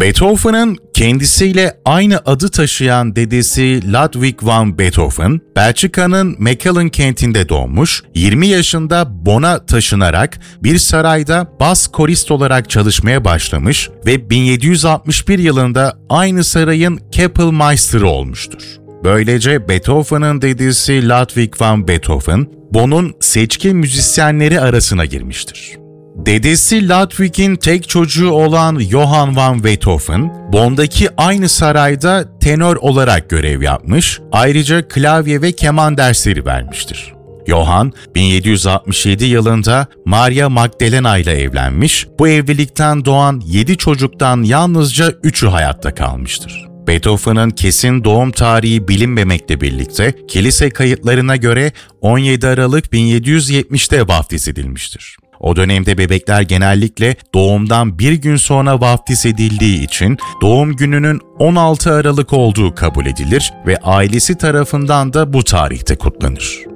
Beethoven'ın kendisiyle aynı adı taşıyan dedesi Ludwig van Beethoven, Belçika'nın Mechelen kentinde doğmuş, 20 yaşında Bonn'a taşınarak bir sarayda bas korist olarak çalışmaya başlamış ve 1761 yılında aynı sarayın Kapellmeister'ı olmuştur. Böylece Beethoven'ın dedesi Ludwig van Beethoven, Bonn'un seçkin müzisyenleri arasına girmiştir. Dedesi Ludwig'in tek çocuğu olan Johann van Beethoven, Bonn'daki aynı sarayda tenor olarak görev yapmış, ayrıca klavye ve keman dersleri vermiştir. Johann, 1767 yılında Maria Magdalena ile evlenmiş, bu evlilikten doğan 7 çocuktan yalnızca 3'ü hayatta kalmıştır. Beethoven'ın kesin doğum tarihi bilinmemekle birlikte kilise kayıtlarına göre 17 Aralık 1770'te vaftiz edilmiştir. O dönemde bebekler genellikle doğumdan bir gün sonra vaftiz edildiği için doğum gününün 16 Aralık olduğu kabul edilir ve ailesi tarafından da bu tarihte kutlanır.